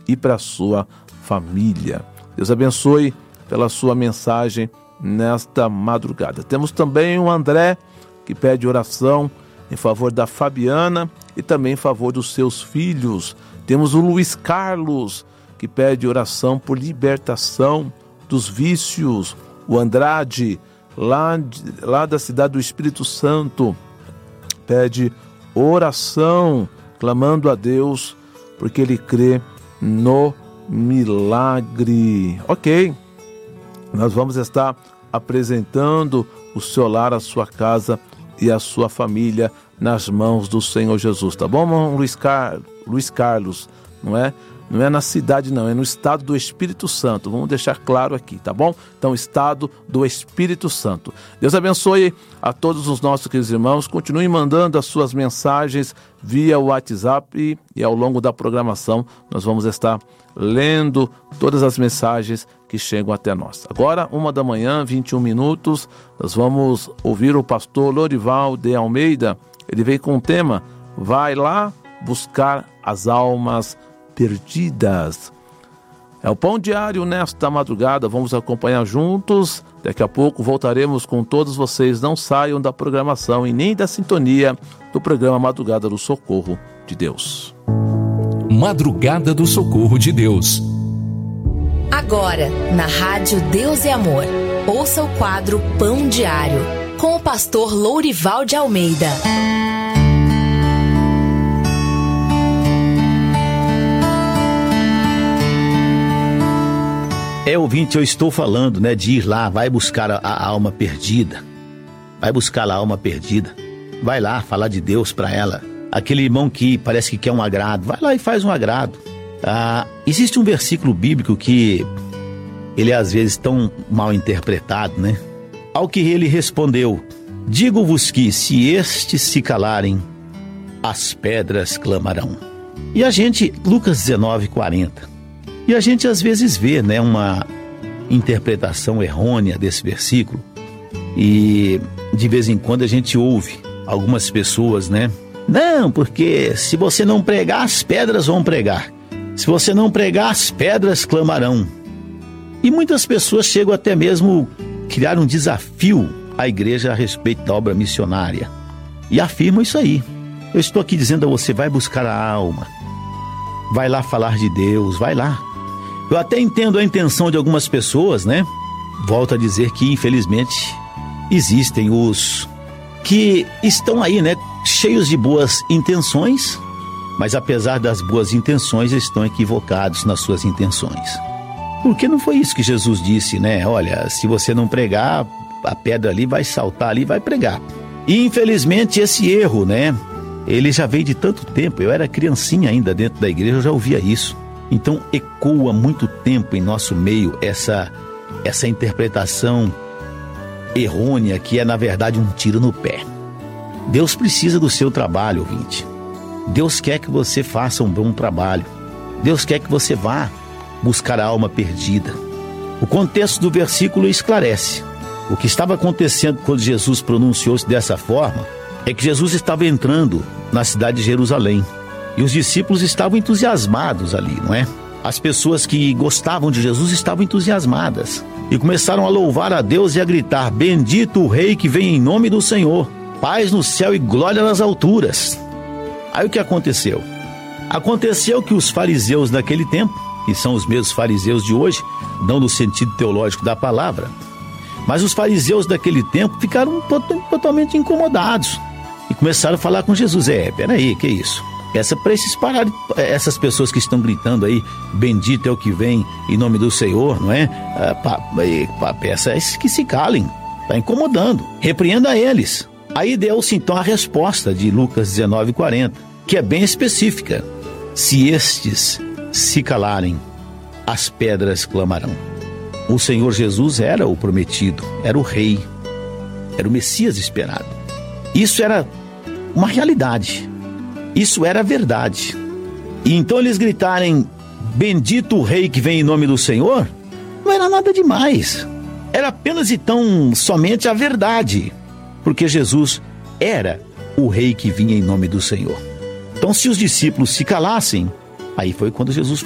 e para a sua família. Deus abençoe pela sua mensagem nesta madrugada. Temos também o André, que pede oração em favor da Fabiana e também em favor dos seus filhos. Temos o Luiz Carlos, que pede oração por libertação dos vícios. O Andrade, lá da cidade do Espírito Santo, pede oração, clamando a Deus, porque ele crê no milagre. Ok, nós vamos estar apresentando o seu lar, a sua casa e a sua família nas mãos do Senhor Jesus, tá bom, irmão Luiz Carlos? Não é na cidade não, é no estado do Espírito Santo, vamos deixar claro aqui, tá bom? Então, estado do Espírito Santo. Deus abençoe a todos os nossos queridos irmãos, continuem mandando as suas mensagens via WhatsApp e ao longo da programação nós vamos estar lendo todas as mensagens que chegam até nós. Agora, 1h, 21 minutos, nós vamos ouvir o pastor Lorival de Almeida. Ele veio com o tema, vai lá buscar as almas perdidas. É o Pão Diário nesta madrugada, vamos acompanhar juntos. Daqui a pouco voltaremos com todos vocês. Não saiam da programação e nem da sintonia do programa Madrugada do Socorro de Deus. Madrugada do Socorro de Deus. Agora, na Rádio Deus e Amor, ouça o quadro Pão Diário, com o pastor Lourival de Almeida. Ouvinte, eu estou falando, de ir lá, vai buscar a alma perdida. Vai buscar a alma perdida. Vai lá falar de Deus para ela. Aquele irmão que parece que quer um agrado, vai lá e faz um agrado. Existe um versículo bíblico que ele é às vezes tão mal interpretado, Ao que ele respondeu, digo-vos que se estes se calarem, as pedras clamarão. E a gente, Lucas 19:40. E a gente às vezes vê, uma interpretação errônea desse versículo. E de vez em quando a gente ouve algumas pessoas, Não, porque se você não pregar, as pedras vão pregar. Se você não pregar, as pedras clamarão. E muitas pessoas chegam até mesmo a criar um desafio à igreja a respeito da obra missionária. E afirmam isso aí. Eu estou aqui dizendo a você, vai buscar a alma. Vai lá falar de Deus, vai lá. Eu até entendo a intenção de algumas pessoas, Volto a dizer que, infelizmente, existem os que estão aí, cheios de boas intenções, mas apesar das boas intenções, estão equivocados nas suas intenções. Porque não foi isso que Jesus disse, Olha, se você não pregar, a pedra ali vai saltar ali e vai pregar. E, infelizmente, esse erro, ele já veio de tanto tempo. Eu era criancinha ainda dentro da igreja, eu já ouvia isso. Então, ecoa muito tempo em nosso meio essa interpretação errônea que é, na verdade, um tiro no pé. Deus precisa do seu trabalho, ouvinte. Deus quer que você faça um bom trabalho. Deus quer que você vá buscar a alma perdida. O contexto do versículo esclarece. O que estava acontecendo quando Jesus pronunciou-se dessa forma é que Jesus estava entrando na cidade de Jerusalém. E os discípulos estavam entusiasmados ali, As pessoas que gostavam de Jesus estavam entusiasmadas. E começaram a louvar a Deus e a gritar, bendito o Rei que vem em nome do Senhor. Paz no céu e glória nas alturas. Aí o que aconteceu? Aconteceu que os fariseus daquele tempo, que são os mesmos fariseus de hoje, não no sentido teológico da palavra, mas os fariseus daquele tempo ficaram totalmente incomodados. E começaram a falar com Jesus, peraí, que isso? Para esses pararem, essas pessoas que estão gritando aí, bendito é o que vem em nome do Senhor, peça que se calem, está incomodando, repreenda eles. Aí deu-se então a resposta de Lucas 19:40, que é bem específica. Se estes se calarem, as pedras clamarão. O Senhor Jesus era o prometido, era o Rei, era o Messias esperado. Isso era uma realidade. Isso era verdade. E então eles gritarem, bendito o Rei que vem em nome do Senhor, não era nada demais. Era apenas então somente a verdade. Porque Jesus era o Rei que vinha em nome do Senhor. Então se os discípulos se calassem, aí foi quando Jesus